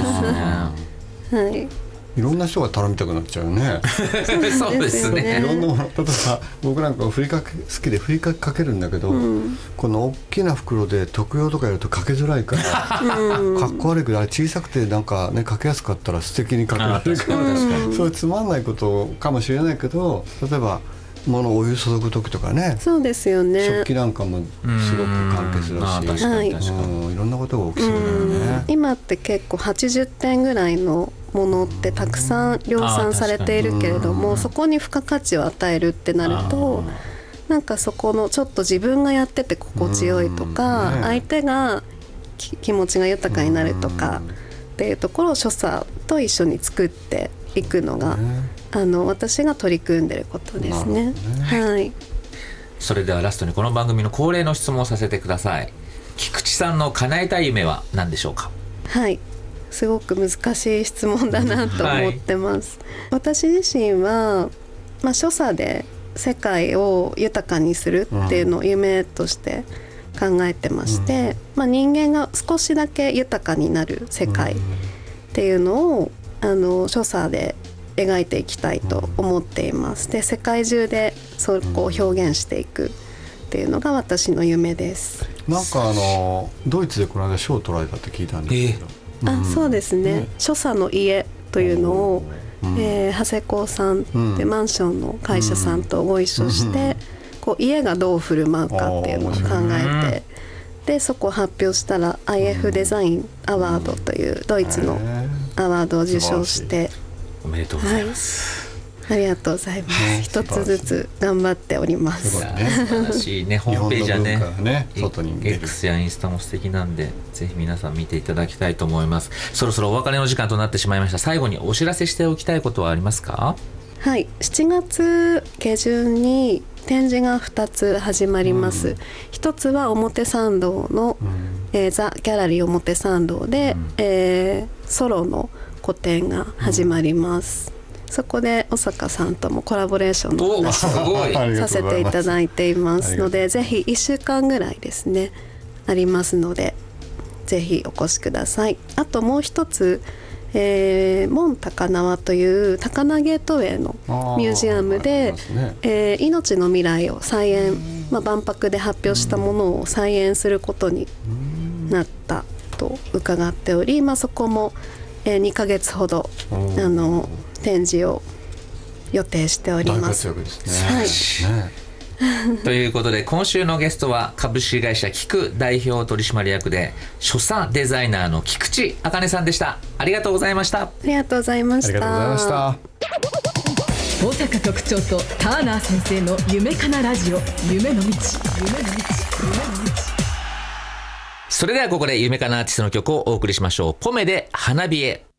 はい、 いろんな人が頼みたくなっちゃうね。 そうですね。 いろんなもの、例えば僕なんかふりかけ好きでふりかけかけるんだけど、この大きな袋で特用とかやるとかけづらいからかっこ悪いけど、あれ小さくてなんかねかけやすかったら素敵にかけられるから、そういうつまんないことかもしれないけど、例えば物をお湯注ぐ時とかね、 そうですよね。 食器なんかもすごく関係するし、いろんなことが起きそうだよね。 今って結構80点ぐらいのものってたくさん量産されているけれども、そこに付加価値を与えるってなると、なんかそこのちょっと自分がやってて心地よいとか、相手が気持ちが豊かになるとかっていうところを所作と一緒に作っていくのが、私が取り組んでることですね。はい。 それではラストにこの番組の恒例の質問をさせてください。菊池さんの叶えたい夢は何でしょうか？ はい、すごく難しい質問だなと思ってます。私自身は、所作で世界を豊かにするっていうのを夢として考えてまして、人間が少しだけ豊かになる世界っていうのを所作で描いていきたいと思っています。で、世界中でそこを表現していくっていうのが私の夢です。 なんかドイツでこの間賞を取られたって聞いたんですけど、 そうですね、所作の家というのを、長谷工さんってマンションの会社さんとご一緒して、こう家がどう振る舞うかっていうのを考えて、でそこを発表したら IF デザインアワードというドイツのアワードを受賞して、 おめでとうございます。 ありがとうございます。一つずつ頑張っております。 素晴らしいね。ホームページはね、 外に出る X やインスタも素敵なんで、ぜひ皆さん見ていただきたいと思います。そろそろお別れの時間となってしまいました。最後にお知らせしておきたいことはありますか？ はい、7月下旬に展示が2つ始まります。一つは表参道の、ザ・ギャラリー表参道で、ソロの個展が始まります。そこで小坂さんともコラボレーションの話をさせていただいていますので、ぜひ1週間ぐらいですねありますので、ぜひお越しください。あともう一つ、門高輪という高輪ゲートウェイのミュージアムで、命の未来を再演、万博で発表したものを再演することになったと伺っており、そこも2ヶ月ほど展示を予定しております。 大活躍ですね。はい。 ということで今週のゲストは株式会社キク代表取締役で所作デザイナーの菊池茜さんでした。ありがとうございました。 ありがとうございました。 ありがとうございました。 保坂局長とターナー先生の夢かなラジオ、夢の道、夢の道、夢の道。 それではここで夢かなアーティストの曲をお送りしましょう。ポメで花冷え。